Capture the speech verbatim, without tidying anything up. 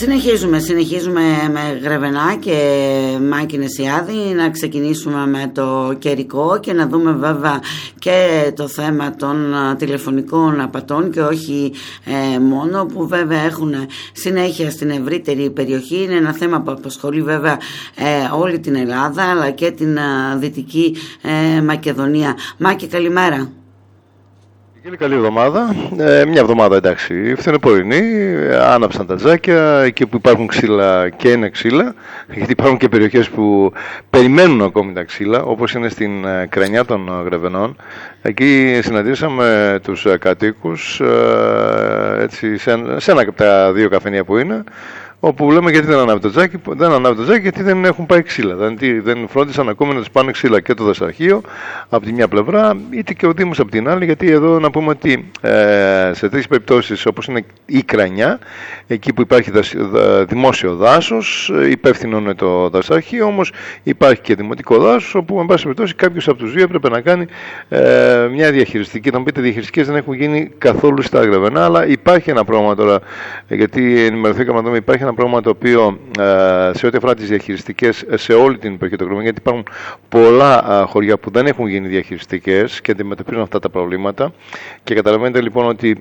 Συνεχίζουμε, συνεχίζουμε με Γρεβενά και Μάκη Νεσιάδη, να ξεκινήσουμε με το καιρικό και να δούμε βέβαια και το θέμα των τηλεφωνικών απατών και όχι ε, μόνο, που βέβαια έχουν συνέχεια στην ευρύτερη περιοχή. Είναι ένα θέμα που απασχολεί βέβαια ε, όλη την Ελλάδα αλλά και την ε, Δυτική ε, Μακεδονία. Μάκη, καλημέρα. Καλή, καλή εβδομάδα. Ε, μια εβδομάδα εντάξει, φθινοπορεινή, άναψαν τα τζάκια, εκεί που υπάρχουν ξύλα και είναι ξύλα, γιατί υπάρχουν και περιοχές που περιμένουν ακόμη τα ξύλα, όπως είναι στην ε, Κρανιά των Γρεβενών. Εκεί συναντήσαμε τους ε, κατοίκους, ε, έτσι, σε, σε ένα από τα δύο καφενεία που είναι, όπου λέμε γιατί δεν ανάβει το τζάκι, δεν ανάβει το τζάκι γιατί δεν έχουν πάει ξύλα. Δεν, δεν φρόντισαν ακόμη να τους πάνε ξύλα και το δασαρχείο από τη μια πλευρά, είτε και ο Δήμος από την άλλη, γιατί εδώ να πούμε ότι ε, σε τέτοιες περιπτώσεις όπως είναι η Κρανιά, εκεί που υπάρχει δασ, δα, δημόσιο δάσος, υπεύθυνο είναι το δασαρχείο, όμως υπάρχει και δημοτικό δάσος, όπου εν πάση περιπτώσει κάποιος από τους δύο έπρεπε να κάνει ε, μια διαχειριστική. Να μου πείτε, διαχειριστικές δεν έχουν γίνει καθόλου στα Γρεβενά, αλλά υπάρχει ένα πρόβλημα τώρα, γιατί ενημερωθήκαμε να δούμε, υπάρχει ένα πρόβλημα το οποίο ε, σε ό,τι αφορά τις διαχειριστικές σε όλη την περιοχή των Γρεβενών, γιατί υπάρχουν πολλά ε, χωριά που δεν έχουν γίνει διαχειριστικές και αντιμετωπίζουν αυτά τα προβλήματα. Και καταλαβαίνετε λοιπόν ότι